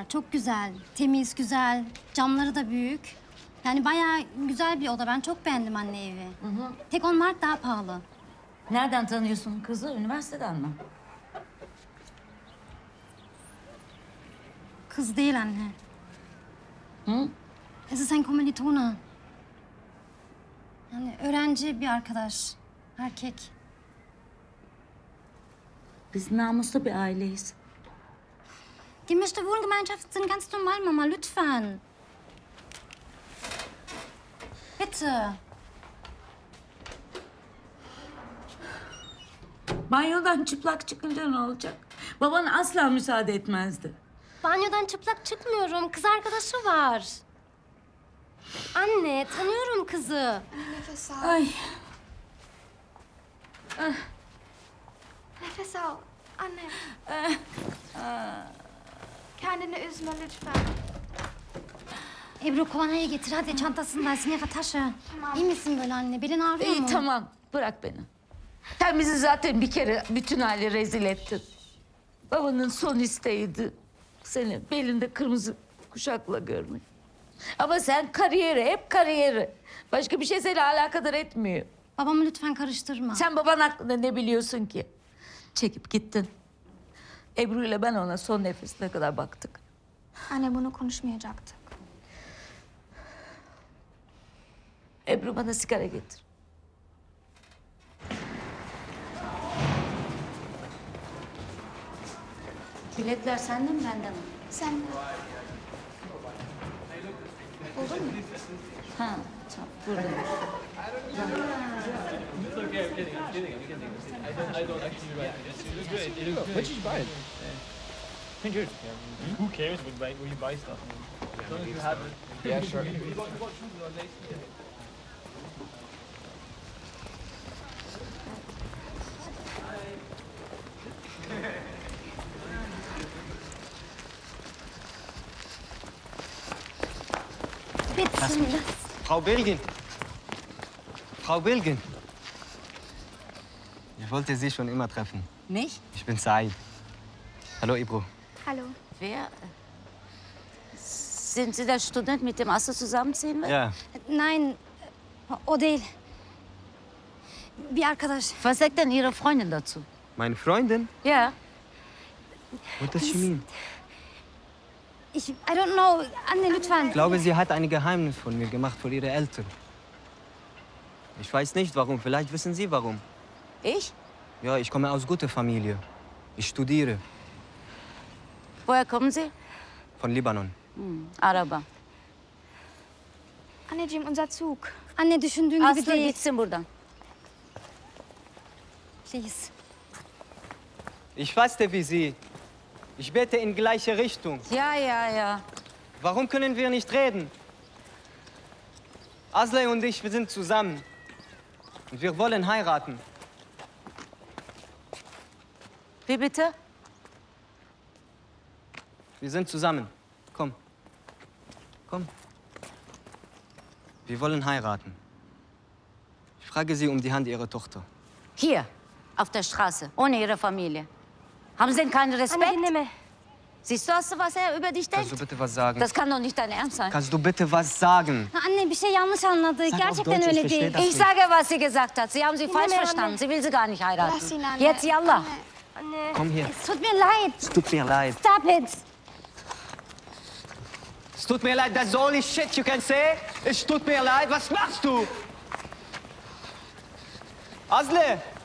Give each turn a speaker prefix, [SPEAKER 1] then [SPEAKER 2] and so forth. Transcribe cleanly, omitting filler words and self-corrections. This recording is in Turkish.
[SPEAKER 1] var. Çok güzel. Temiz, güzel. Camları da büyük. Yani bayağı güzel bir oda. Ben çok beğendim anne evi. Tek 10 mark daha pahalı.
[SPEAKER 2] Nereden tanıyorsun kızı? Üniversiteden mi?
[SPEAKER 1] Kız değil anne.
[SPEAKER 2] Hı?
[SPEAKER 1] Es ist ein Kommilitone. Yani öğrenci bir arkadaş. Erkek.
[SPEAKER 2] Biz namuslu bir aileyiz.
[SPEAKER 1] Gemischte Wohngemeinschaft sind ganz normal, Mama. Lütfen. Bitte.
[SPEAKER 2] Banyodan çıplak çıkınca ne olacak? Baban asla müsaade etmezdi.
[SPEAKER 1] Banyodan çıplak çıkmıyorum. Kız arkadaşı var. Anne, tanıyorum kızı.
[SPEAKER 3] Nefes al.
[SPEAKER 2] Ay.
[SPEAKER 3] Nefes al. Anne. Kendini üzme lütfen.
[SPEAKER 1] Ebru kolonyayı getir hadi çantasında Sinera taşı.
[SPEAKER 3] Tamam.
[SPEAKER 1] İyi misin böyle anne? Belin ağrıyor mu?
[SPEAKER 2] İyi tamam. Bırak beni. Sen bizi zaten bir kere bütün aile rezil ettin. Babanın son isteğiydi. Seni belinde kırmızı kuşakla görmek. Ama sen kariyeri, hep kariyeri. Başka bir şey seni alakadar etmiyor.
[SPEAKER 1] Babamı lütfen karıştırma.
[SPEAKER 2] Sen baban hakkında ne biliyorsun ki? Çekip gittin. Ebru ile ben ona son nefesine kadar baktık.
[SPEAKER 3] Anne bunu konuşmayacaktık.
[SPEAKER 2] Ebru bana sigara getir. Biletler sende mi bende mi?
[SPEAKER 3] Sen buldun mu?
[SPEAKER 2] Ha, tamam burada.
[SPEAKER 4] It's okay, I'm kidding. I don't actually write it. It looks good.
[SPEAKER 5] Where did you buy it? Pretty good.
[SPEAKER 4] Who cares when you buy stuff? As long as you have it.
[SPEAKER 5] Yeah, sure.
[SPEAKER 4] You got shoes on next.
[SPEAKER 1] Bitte.
[SPEAKER 6] Frau Bilgin! Frau Bilgin! Ich wollte Sie schon immer treffen.
[SPEAKER 2] Mich?
[SPEAKER 6] Ich bin Said. Hallo, Ebru.
[SPEAKER 3] Hallo.
[SPEAKER 2] Wer? Sind Sie der Student, mit dem Asse zusammenziehen will?
[SPEAKER 6] Ja,
[SPEAKER 1] Nein, o değil. Bir arkadaş.
[SPEAKER 2] Was sagt denn Ihre Freundin dazu?
[SPEAKER 6] meine Freundin?
[SPEAKER 2] Ja.
[SPEAKER 6] What does she mean?
[SPEAKER 1] I don't know. Anne lütfen.
[SPEAKER 6] Ich glaube, sie hat ein Geheimnis von mir gemacht vor ihren Eltern. Ich weiß nicht, warum. Vielleicht wissen Sie, warum.
[SPEAKER 2] Ich?
[SPEAKER 6] Ja, ich komme aus guter Familie. Ich studiere.
[SPEAKER 2] Woher kommen Sie?
[SPEAKER 6] Von Libanon.
[SPEAKER 2] Araba.
[SPEAKER 3] Anneciğim unser Zug.
[SPEAKER 1] Anne düşündüğün gibi
[SPEAKER 2] Aslı
[SPEAKER 1] değil.
[SPEAKER 2] gitsin buradan.
[SPEAKER 1] Please.
[SPEAKER 6] Ich faste wie Sie. Ich bete in gleiche Richtung.
[SPEAKER 2] Ja.
[SPEAKER 6] Warum können wir nicht reden? Asley und ich, wir sind zusammen. Und wir wollen heiraten.
[SPEAKER 2] Wie bitte?
[SPEAKER 6] Wir sind zusammen. Komm. Komm. Wir wollen heiraten. Ich frage Sie um die Hand Ihrer Tochter.
[SPEAKER 2] Hier, auf der Straße, ohne Ihre Familie. Haben Sie denn keinen Respekt?
[SPEAKER 1] Anne dinleme.
[SPEAKER 2] Siehst du, was er über dich
[SPEAKER 6] Kannst du
[SPEAKER 2] denkt?
[SPEAKER 6] bitte was sagen?
[SPEAKER 2] Das kann doch nicht dein Ernst sein.
[SPEAKER 6] Kannst du bitte was sagen?
[SPEAKER 1] Ha, anne bir şey yanlış anladı.
[SPEAKER 6] Sag auf
[SPEAKER 1] Gerçekten
[SPEAKER 6] Deutsch, ich
[SPEAKER 1] öyle
[SPEAKER 6] verstehe
[SPEAKER 1] değil.
[SPEAKER 6] das.
[SPEAKER 2] Ich sage, was sie gesagt hat. Sie haben sie falsch
[SPEAKER 1] Anne.
[SPEAKER 2] verstanden. Sie will sie gar nicht heiraten.
[SPEAKER 3] Lass ihn, Anne.
[SPEAKER 2] Jetzt, yallah.
[SPEAKER 3] Anne.
[SPEAKER 1] Anne.
[SPEAKER 6] Komm hier.
[SPEAKER 1] Es tut mir leid.
[SPEAKER 6] Es tut mir leid.
[SPEAKER 1] Stop it.
[SPEAKER 6] Es tut mir leid, that's the only shit you can say. Es tut mir leid, was machst du? Asle!